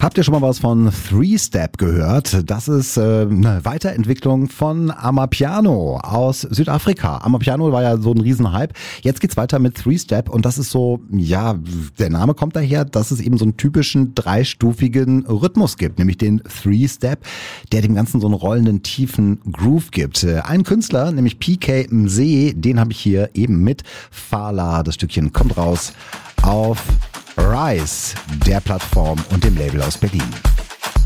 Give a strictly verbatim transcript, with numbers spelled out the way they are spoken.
Habt ihr schon mal was von Three Step gehört? Das ist äh, eine Weiterentwicklung von Amapiano aus Südafrika. Amapiano war ja so ein Riesenhype. Jetzt geht's weiter mit Three Step und das ist so, ja, der Name kommt daher, dass es eben so einen typischen dreistufigen Rhythmus gibt, nämlich den Three Step, der dem Ganzen so einen rollenden, tiefen Groove gibt. Ein Künstler, nämlich P K Mzee, den habe ich hier eben mit. Fala, das Stückchen kommt raus auf Rise, der Plattform und dem Label aus Berlin.